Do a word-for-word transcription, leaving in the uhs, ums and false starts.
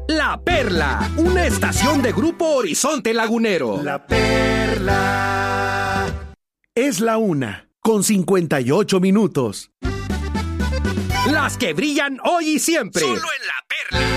La Perla, una estación de Grupo Horizonte Lagunero. La Perla. Es la una, con cincuenta y ocho minutos. Las que brillan hoy y siempre. Solo en La Perla.